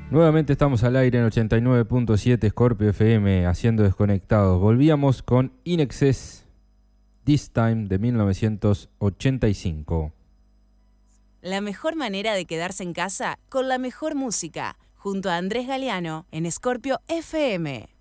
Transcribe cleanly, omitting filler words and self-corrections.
Nuevamente estamos al aire en 89.7 Scorpio FM, haciendo Desconectados. Volvíamos con In Excess, This Time, de 1985. La mejor manera de quedarse en casa con la mejor música, junto a Andrés Galeano en Scorpio FM.